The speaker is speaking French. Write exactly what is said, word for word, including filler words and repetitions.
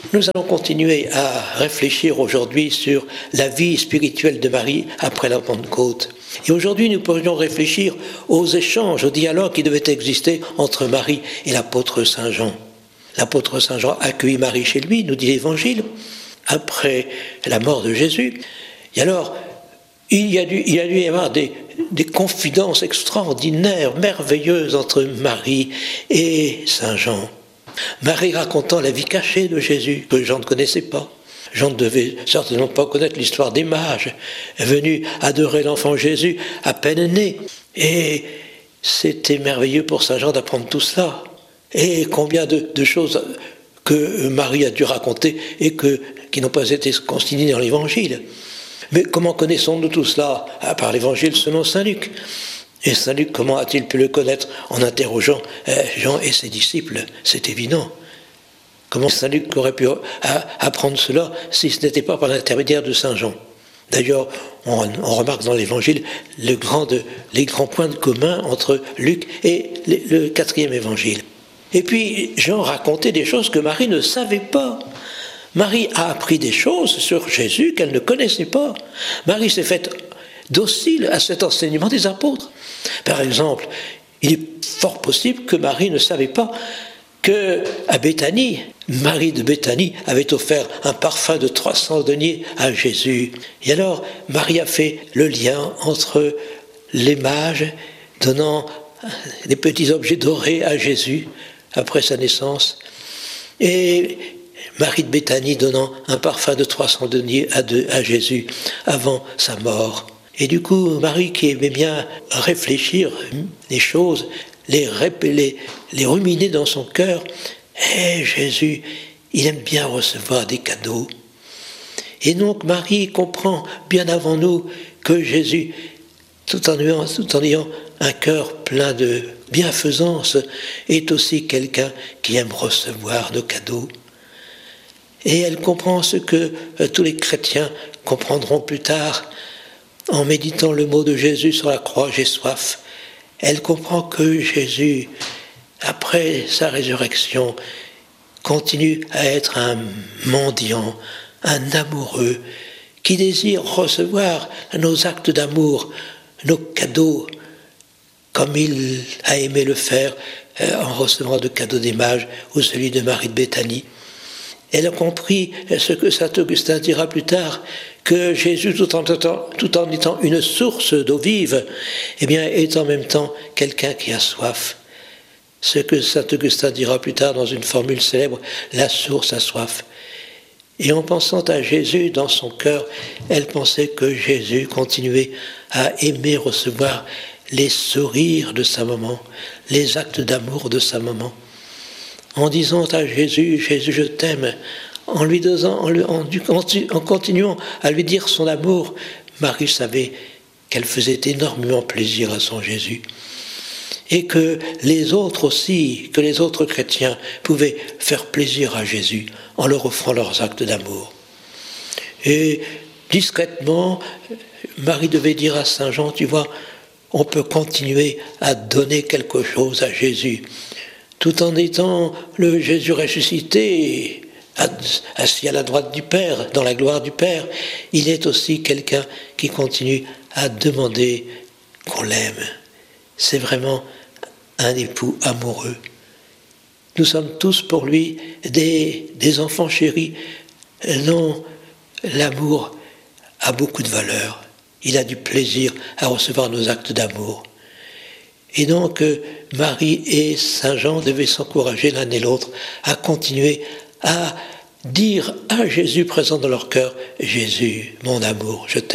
Nous allons continuer à réfléchir aujourd'hui sur la vie spirituelle de Marie après la Pentecôte. Et aujourd'hui, nous pourrions réfléchir aux échanges, aux dialogues qui devaient exister entre Marie et l'apôtre Saint Jean. L'apôtre Saint Jean accueillit Marie chez lui, nous dit l'Évangile, après la mort de Jésus. Et alors, il y a dû, il y a dû y avoir des, des confidences extraordinaires, merveilleuses entre Marie et Saint Jean. Marie racontant la vie cachée de Jésus, que Jean ne connaissait pas. Jean ne devait certainement pas connaître l'histoire des mages, venus adorer l'enfant Jésus à peine né. Et c'était merveilleux pour Saint Jean d'apprendre tout cela. Et combien de, de choses que Marie a dû raconter et que, qui n'ont pas été consignées dans l'Évangile. Mais comment connaissons-nous tout cela? À part l'Évangile selon saint Luc. Et saint Luc, comment a-t-il pu le connaître en interrogeant euh, Jean et ses disciples? C'est évident. Comment saint Luc aurait pu apprendre cela si ce n'était pas par l'intermédiaire de saint Jean? D'ailleurs, on, on remarque dans l'Évangile le grand de, les grands points de commun entre Luc et le, le quatrième Évangile. Et puis, Jean racontait des choses que Marie ne savait pas. Marie a appris des choses sur Jésus qu'elle ne connaissait pas. Marie s'est faite docile à cet enseignement des apôtres. Par exemple, il est fort possible que Marie ne savait pas qu'à Béthanie, Marie de Béthanie avait offert un parfum de trois cents deniers à Jésus. Et alors, Marie a fait le lien entre les mages donnant des petits objets dorés à Jésus après sa naissance et Marie de Béthanie donnant un parfum de trois cents deniers à, de, à Jésus avant sa mort. Et du coup, Marie qui aimait bien réfléchir les choses, les, les, les ruminer dans son cœur, et Jésus, il aime bien recevoir des cadeaux. Et donc Marie comprend bien avant nous que Jésus, tout en ayant, tout en ayant un cœur plein de bienfaisance, est aussi quelqu'un qui aime recevoir nos cadeaux. Et elle comprend ce que euh, tous les chrétiens comprendront plus tard en méditant le mot de Jésus sur la croix, j'ai soif. Elle comprend que Jésus, après sa résurrection, continue à être un mendiant, un amoureux, qui désire recevoir nos actes d'amour, nos cadeaux, comme il a aimé le faire euh, en recevant de cadeaux des mages ou celui de Marie de Béthanie. Elle a compris ce que saint Augustin dira plus tard, que Jésus, tout en, tout en étant une source d'eau vive, eh bien, est en même temps quelqu'un qui a soif. Ce que saint Augustin dira plus tard dans une formule célèbre, la source a soif. Et en pensant à Jésus dans son cœur, elle pensait que Jésus continuait à aimer recevoir les sourires de sa maman, les actes d'amour de sa maman. En disant à Jésus, Jésus, je t'aime, en lui donnant, en, lui, en, en continuant à lui dire son amour, Marie savait qu'elle faisait énormément plaisir à son Jésus. Et que les autres aussi, que les autres chrétiens pouvaient faire plaisir à Jésus en leur offrant leurs actes d'amour. Et discrètement, Marie devait dire à saint Jean, tu vois, on peut continuer à donner quelque chose à Jésus, tout en étant le Jésus ressuscité, assis à la droite du Père, dans la gloire du Père, il est aussi quelqu'un qui continue à demander qu'on l'aime. C'est vraiment un époux amoureux. Nous sommes tous pour lui des, des enfants chéris dont l'amour a beaucoup de valeur. Il a du plaisir à recevoir nos actes d'amour. Et donc, Marie et saint Jean devaient s'encourager l'un et l'autre à continuer à dire à Jésus présent dans leur cœur, « Jésus, mon amour, je t'aime ».